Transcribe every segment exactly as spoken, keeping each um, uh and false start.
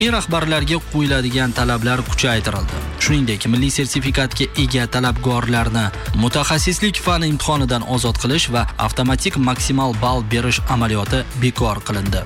Rahbarlarga qo'yiladigan talablar kuchaytirildi. Shuningdek, milliy sertifikatga ega talabgorlarni mutaxassislik fani imtihonidan ozod qilish va avtomatik maksimal ball berish amaliyoti bekor qilindi.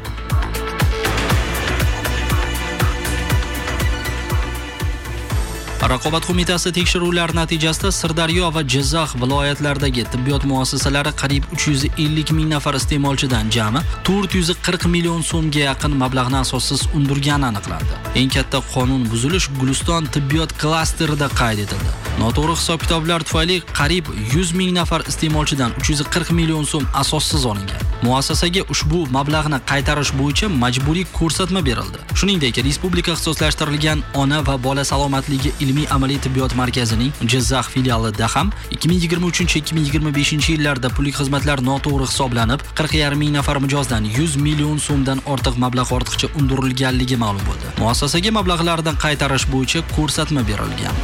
Raqobat qo'mitasi tekshiruvlar natijasida Sirdaryo va Jizzax viloyatlaridagi tibbiyot muassasalari qariyb uch yuz ellik ming nafar iste'molchidan jami to'rt yuz qirq million so'mga yaqin mablag'ni asossiz undirgani aniqlandi. Eng katta qonun buzilish Guliston tibbiyot klasterida qayd etildi. Noto'g'ri hisob-kitoblar tufayli qariyb yuz ming nafar iste'molchidan uch yuz qirq million so'm asossiz olingan. Muassasaga ushbu mablag'ni qaytarish bo'yicha majburiy ko'rsatma berildi. Shuningdek, respublika ixtisoslashtirilgan ona va bola salomatligi ilmiy amaliy tibbiyot markazining Jizzax filialida ham ikki ming yigirma uchinchi ikki ming yigirma beshinchi yillarda pullik xizmatlar noto'g'ri hisoblanib, qirq yarim ming nafar mijozdan yuz million so'mdan ortiq mablag' ortiqcha undirilganligi ma'lum bo'ldi. Muassasaga mablag'lardan qaytarish bo'yicha ko'rsatma berilgan.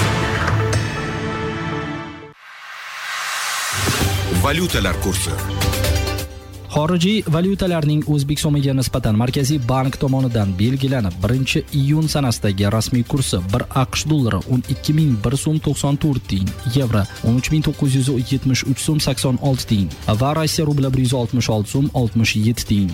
Valyutalar kursi. Xorijiy valyutalarning O'zbek so'miga nisbatan Markaziy bank tomonidan belgilanib birinchi iyun sanasidagi rasmiy kursi bir AQSh dollari o'n ikki ming bir so'm to'qson to'rt tiyin, yevro o'n uch ming to'qqiz yuz yetmish uch so'm sakson olti tiyin va Rossiya rubli bir yuz oltmish olti so'm oltmish yetti tiyin.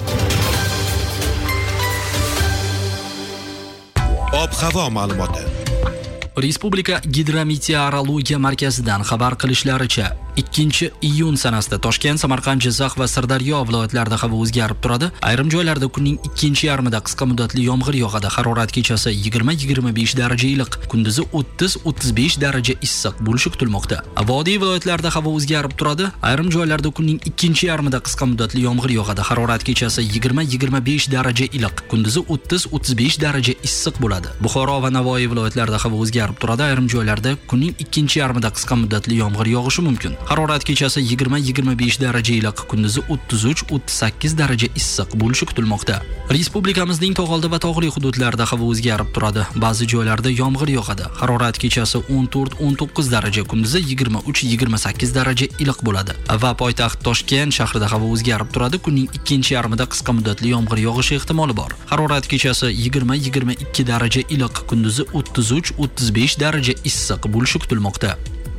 Ob-havo ma'lumoti. Respublika gidrometeorologiya markazidan xabar qilishlaricha, ikkinchi iyun sanasida Toshkent, Samarqand, Jizzax va Sirdaryo viloyatlarida havo o'zgarib turadi. Ayrim joylarda kunning ikkinchi yarmida qisqa muddatli yomg'ir yog'adi. Harorat kechasi yigirma yigirma besh daraja iliq, kunduzi o'ttiz o'ttiz besh daraja issiq bo'lishi kutilmoqda. Vodiy viloyatlarida havo o'zgarib turadi. Ayrim joylarda kunning ikkinchi yarmida qisqa muddatli yomg'ir yog'adi. Harorat kechasi yigirma yigirma besh daraja iliq, kunduzi o'ttiz o'ttiz besh daraja issiq bo'ladi. Buxoro va Navoiy viloyatlarida havo o'zgarib turadi. Ayrim joylarda kunning ikkinchi yarmida qisqa muddatli yomg'ir yog'ishi mumkin. Harorat kechasi yigirma yigirma besh daraja iliq, kunduzi o'ttiz uch o'ttiz sakkiz daraja issiq bo'lishi kutilmoqda. Respublikamizning tog'oldi va tog'li hududlarida havo o'zgarib turadi. Ba'zi joylarda yomg'ir yog'adi. Harorat kechasi o'n to'rt o'n to'qqiz daraja, kunduzi yigirma uch yigirma sakkiz daraja iliq bo'ladi. Va poytaxt Toshkent shahrida havo o'zgarib turadi. Kunning ikkinchi yarmida qisqa muddatli yomg'ir yog'ishi ehtimoli bor. Harorat kechasi yigirma yigirma ikki daraja iliq, kunduzi o'ttiz uch o'ttiz besh daraja issiq bo'lishi kutilmoqda.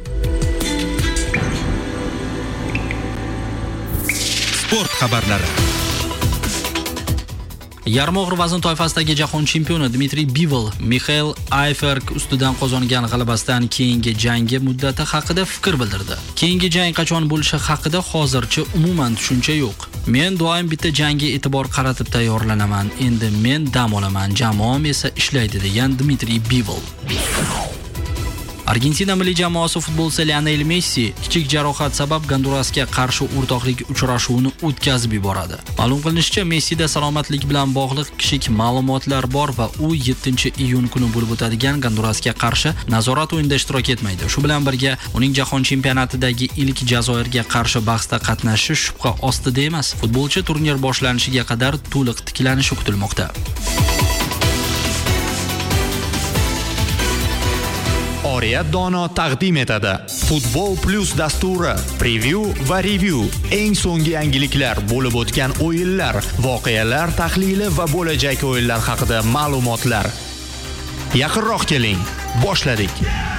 Sport xabarlari. Yarim og'ir vazn toifasidagi jahon chempioni Dmitriy Bivol Mikhail Ayferg ustidan qozongan g'alabasidan keyingi jangi muddati haqida fikr bildirdi. Keyingi jang qachon bo'lishi haqida hozircha umuman tushuncha yo'q. Men doim bitta jangga e'tibor qaratib tayyorlanaman. Endi men dam olaman, jamoam esa ishlaydi, degan Dmitriy Bivol. Argentina milliy jamoasi futbolchisi Lionel Messi kichik jarohat sabab Gondurasga qarshi o'rtoqlik uchrashuvini o'tkazib yuboradi. Ma'lum qilinishicha, Messida salomatlik bilan bog'liq kichik ma'lumotlar bor va u yettinchi iyun kuni bo'lib o'tadigan Gondurasga qarshi nazorat o'yinida ishtirok etmaydi. Shu bilan birga uning jahon chempionatidagi ilk Jazoirga qarshi bahsda qatnashishi shubha ostida emas. Futbolchi turnir boshlanishiga qadar to'liq tiklanishi kutilmoqda. Oriyat Dono taqdim etadi. Futbol Plus dasturi, preview va review, eng so'nggi yangiliklar, bo'lib o'tgan o'yinlar, voqealar tahlili va bo'lajak o'yinlar haqida ma'lumotlar. Yaqinroq keling, boshladik.